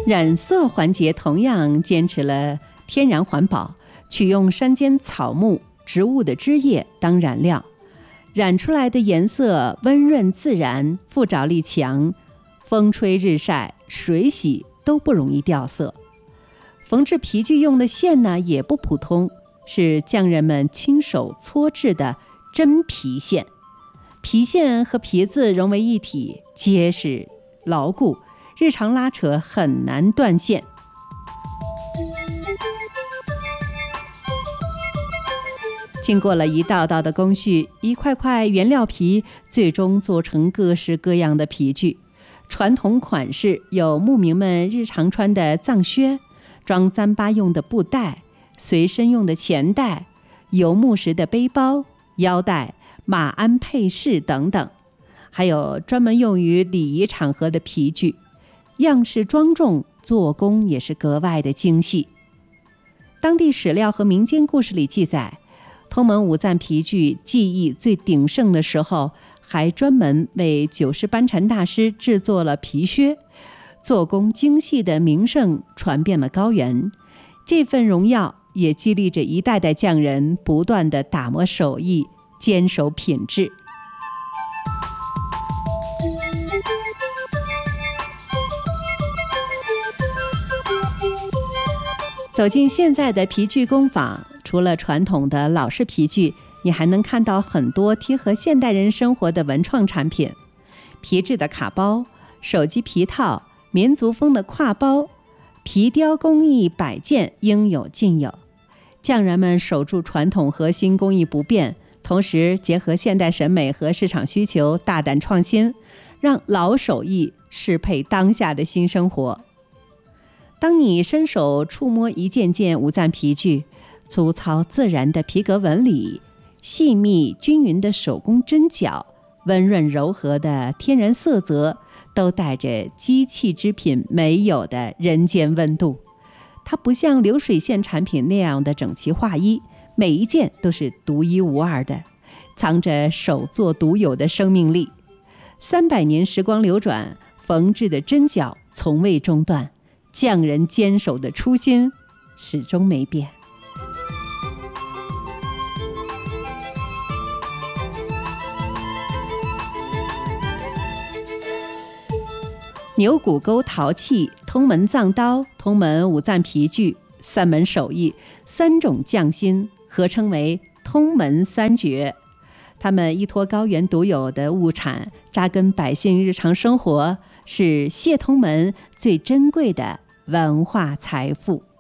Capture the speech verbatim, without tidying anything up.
染色环节同样坚持了天然环保，取用山间草木、植物的枝叶当染料，染出来的颜色温润自然，附着力强，风吹日晒、水洗都不容易掉色。缝制皮具用的线呢也不普通，是匠人们亲手搓制的真皮线，皮线和皮子融为一体，结实牢固，日常拉扯很难断线。经过了一道道的工序，一块块原料皮最终做成各式各样的皮具。传统款式有牧民们日常穿的藏靴，装糌粑用的布袋，随身用的钱袋，游牧时的背包、腰带、马鞍配饰等等，还有专门用于礼仪场合的皮具，样式庄重，做工也是格外的精细。当地史料和民间故事里记载，通门五赞皮具技艺最鼎盛的时候，还专门为九世班禅大师制作了皮靴，做工精细的名声传遍了高原。这份荣耀也激励着一代代匠人不断地打磨手艺，坚守品质。走进现在的皮具工坊，除了传统的老式皮具，你还能看到很多贴合现代人生活的文创产品，皮质的卡包、手机皮套、民族风的挎包，皮雕工艺百件应有尽有。匠人们守住传统核心工艺不变，同时结合现代审美和市场需求，大胆创新，让老手艺适配当下的新生活。当你伸手触摸一件件五赞皮具，粗糙自然的皮革纹理，细密均匀的手工针脚，温润柔和的天然色泽，都带着机器织品没有的人间温度。它不像流水线产品那样的整齐划一，每一件都是独一无二的，藏着手作独有的生命力。三百年时光流转，缝制的针脚从未中断，匠人坚守的初心始终没变。牛骨钩陶器、通门藏刀、通门五赞皮具三门手艺，三种匠心合称为通门三绝。他们依托高原独有的物产，扎根百姓日常生活，是谢通门最珍贵的文化财富。